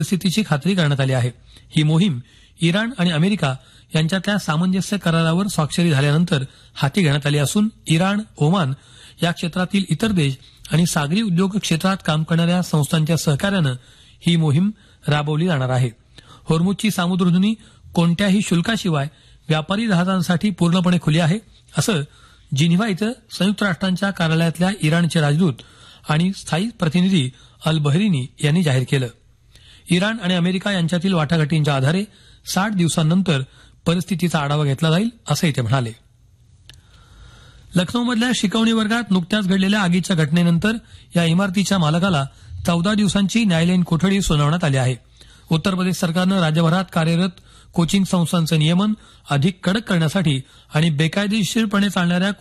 परिस्थितीची खात्री करण्यात आली आहे. ही मोहीम इराण आणि अमेरिका यांच्यातल्या सामंजस्य करारावर स्वाक्षरी झाल्यानंतर हाती घेण्यात आली असून इराण, ओमान या क्षेत्रातील इतर देश आणि सागरी उद्योग क्षेत्रात काम करणाऱ्या संस्थांच्या सहकार्यानं ही मोहीम राबवली जाणार आहे. होर्मुझची सामुद्रधुनी कोणत्याही शुल्काशिवाय व्यापारी जहाजांसाठी पूर्णपणे खुली आहे असं जिनिव्हा इथं संयुक्त राष्ट्रांच्या कार्यालयातल्या इराणचे राजदूत आणि स्थायी प्रतिनिधी अल बहरीनी यांनी जाहीर केलं. इराण आणि अमेरिका यांच्यातील वाटाघाटींच्या आधारे 60 दिवसांनंतर परिस्थितीचा आढावा घेतला जाईल असंही ते म्हणाले. लखनौमधल्या शिकवणी वर्गात नुकत्याच घडलेल्या आगीच्या घटनेनंतर या इमारतीच्या मालकाला 14 दिवसांची न्यायालयीन कोठडी सुनावण्यात आली आहे. उत्तर प्रदेश सरकारनं राज्यभरात कार्यरत कोचिंग संस्थांचं नियमन अधिक कडक करण्यासाठी आणि बेकायदेशीरपणे चालणाऱ्या